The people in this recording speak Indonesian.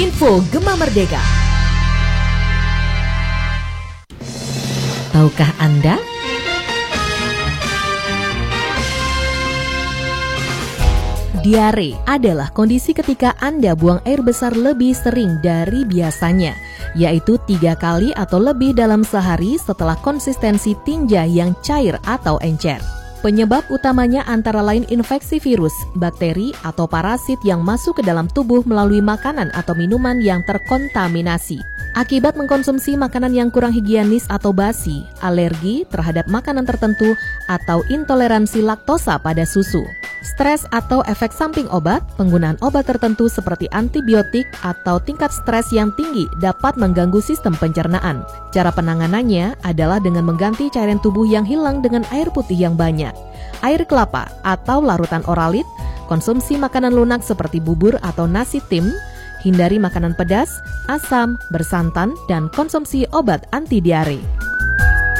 Info Gema Merdeka. Tahukah Anda? Diare adalah kondisi ketika Anda buang air besar lebih sering dari biasanya, yaitu 3 kali atau lebih dalam sehari setelah konsistensi tinja yang cair atau encer. Penyebab utamanya antara lain infeksi virus, bakteri, atau parasit yang masuk ke dalam tubuh melalui makanan atau minuman yang terkontaminasi. Akibat mengkonsumsi makanan yang kurang higienis atau basi, alergi terhadap makanan tertentu, atau intoleransi laktosa pada susu. Stres atau efek samping obat, penggunaan obat tertentu seperti antibiotik atau tingkat stres yang tinggi dapat mengganggu sistem pencernaan. Cara penanganannya adalah dengan mengganti cairan tubuh yang hilang dengan air putih yang banyak, air kelapa atau larutan oralit, konsumsi makanan lunak seperti bubur atau nasi tim, hindari makanan pedas, asam, bersantan, dan konsumsi obat anti diare.